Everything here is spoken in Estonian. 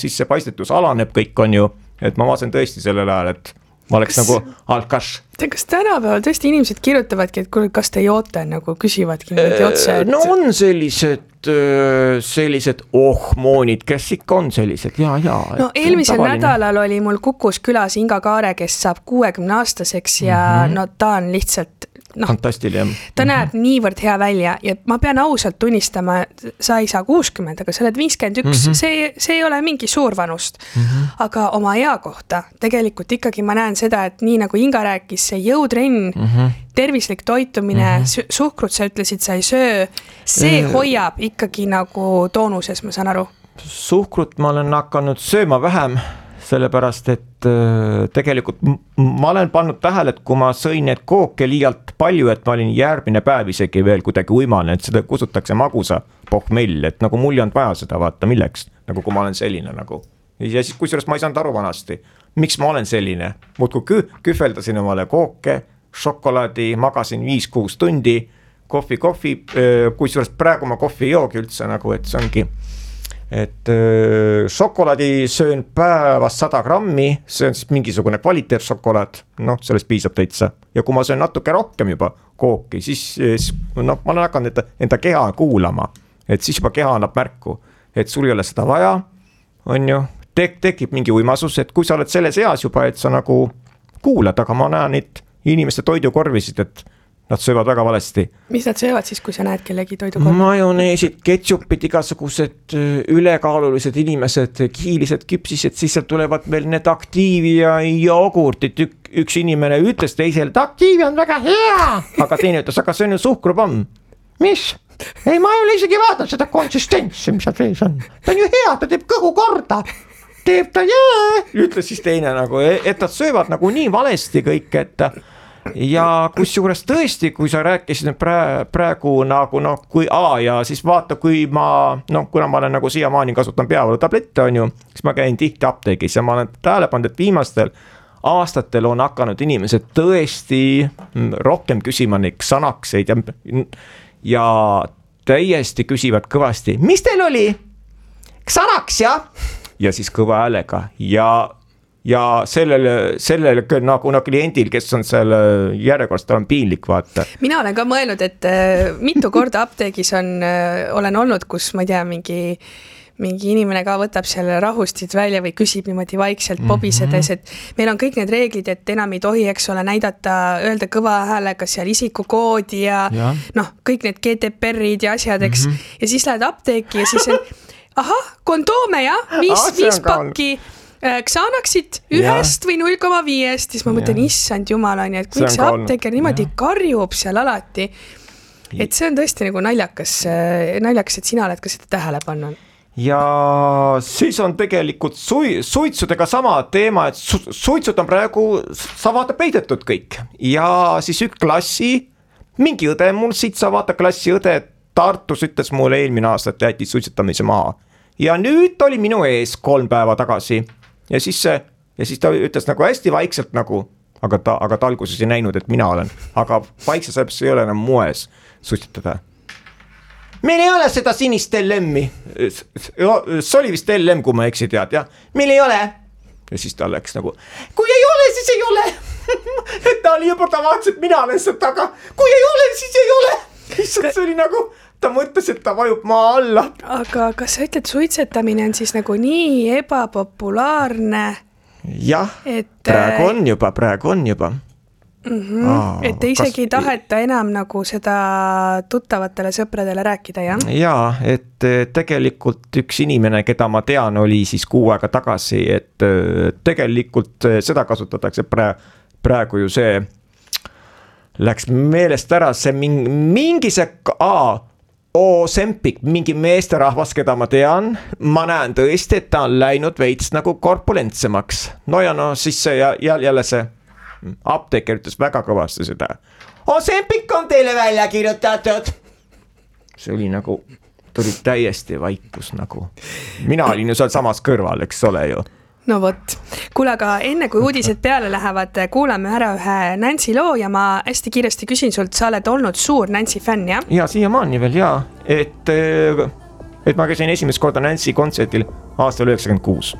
siis see paistetus alaneb kõik on ju, et ma vaatasin tõesti sellel ajal, et ma oleks nagu alkaš. Kas tänapäeval tõesti inimesed kirjutavadki, et kas te joote, nagu küsivadki otse? Et... No on sellised moonid, kes ikka on sellised, ja. No eelmisel nädalal oli mul Kukus külas Inga Kaare, kes saab 60-aastaseks ja no ta on lihtsalt fantastiline. Ta näeb niivõrd hea välja ja ma pean ausalt tunnistama, sa ei saa 60, aga sa oled 51, see ei ole mingi suur vanust. Aga oma ea kohta tegelikult ikkagi ma näen seda, et nii nagu Inga rääkis, see jõutrenn, tervislik toitumine, suhkrut sa ütlesid, sa ei söö, see hoiab ikkagi nagu toonuses, ma saan aru. Suhkrut ma olen hakanud sööma vähem, sellepärast, et tegelikult ma olen pannud tähele, et kui ma sõin need kooke liialt palju, et ma olin järgmine päev isegi veel kuidagi uimane, et seda kustutakse magusa pohmell, et nagu mul ei olnud vaja seda vaata, milleks, nagu kui ma olen selline nagu. Ja siis kusjuures ma ei saanud aru vanasti, miks ma olen selline, muudkui kühveldasin omale kooke, šokolaadi, magasin 5-6 tundi, kohvi, kusjuures praegu ma kohvi ei joogi üldse nagu, et see ongi et šokolaadi söön päevas 100 grammi, see on siis mingisugune kvaliteetšokolaad, sellest piisab täitsa. Ja kui ma söön natuke rohkem juba kooki, siis ma olen hakanud enda keha kuulama, et siis juba keha annab märku, et sul ei ole seda vaja, on ju, tekib mingi uimasus, et kui sa oled selles eas juba, et sa nagu kuulad, aga ma näen neid inimeste toidukorvisid, et nad söövad väga valesti. Mis nad söövad siis, kui sa näed kellegi toidukorvi? Majoneesid, ketšupid, igasugused ülekaalulised inimesed, kiilised küpsised, siis seal tulevad meil need aktiivi ja jogurtit. Üks inimene ütles teisele, et aktiivi on väga hea, aga teine ütles, aga see on ju suhkrupomm. Mis? Ei, ma ei ole isegi vaadanud seda konsistentsi, mis seal sees on. Ta on ju hea, ta teeb kõhu korda. Teeb ta ütles siis teine nagu, et nad söövad nagu nii valesti kõik, et ja kusjuures tõesti, kui sa rääkisid praegu nagu kui ja siis vaata, kui kuna ma olen nagu siiamaani kasutan peavalu-tablette on ju, siis ma käin tihti apteegis ja ma olen tähele pannud, et viimastel aastatel on hakanud inimesed tõesti rohkem küsima neid sanakseid ja täiesti küsivad kõvasti, mis teil oli? Sanaks ja? Ja siis kõva häälega ja sellele nagu kliendil, kes on seal järjekorras, tal on piinlik vaata. Mina olen ka mõelnud, et mitu korda apteegis olen olnud, kus ma ei tea, mingi inimene ka võtab selle rahustid välja või küsib niimoodi vaikselt pobisedes, et meil on kõik need reeglid, et enam ei tohi, eks ole, näidata, öelda kõva häälega seal isikukoodi ja kõik need GDPR-id ja asjad, eks. Ja siis lähed apteeki ja siis kondoome ja 5 pakki Xanaxit 1 või 0,5, siis ma mõtlen, issand jumal on, et kui see apteeker niimoodi karjub seal alati, et see on tõesti nagu naljakas, et sina oled ka seda tähele pannud. Ja siis on tegelikult suitsudega sama teema, et suitsud on praegu, sa vaata peidetud kõik ja siis üks klassi, mingi õde mul siit, sa vaata klassi õde Tartus ütles mulle eelmine aasta, et jättis suitsetamise maha ja nüüd oli minu ees 3 päeva tagasi. Ja siis ta ütles nagu hästi vaikselt nagu, aga ta alguses ei näinud, et mina olen, aga vaikselt sellepärast ei ole enam moes suitsetada. Meil ei ole seda sinist LM-i, see oli vist LM, kui ma eksi tead, ja meil ei ole. Ja siis ta läks nagu, kui ei ole, siis ei ole. Et ta oli juba, ta vaatas, et mina olen seda, aga kui ei ole, siis ei ole. See oli nagu... Ta mõtles, et ta vajub maa alla. Aga kas sa ütled, suitsetamine on siis nagu nii ebapopulaarne? Jah, praegu on juba. Et isegi ei taheta enam nagu seda tuttavatele sõpradele rääkida, jah? Jaa, et tegelikult üks inimene, keda ma tean, oli siis 6 aega tagasi, et tegelikult seda kasutatakse praegu ju see läks meelest ära, see mingi see Sempik, mingi meesterahvas, keda ma tean, ma näen tõesti, et ta on läinud veits nagu korpulentsemaks. Siis see jälle see apteeker ütles väga kõvasti seda. Sempik on teile välja kirjutatud. See oli nagu, tuli täiesti vaikus nagu. Mina olin ju seal samas kõrval, eks ole ju. No võt. Kuule, aga enne kui uudised peale lähevad, kuulame ära ühe Nancy loo ja ma hästi kiiresti küsin sult, sa oled olnud suur Nancy fänn, jah? Ja siiamaani veel, jaa. Et ma käisin esimest korda Nancy kontsertil aastal 96.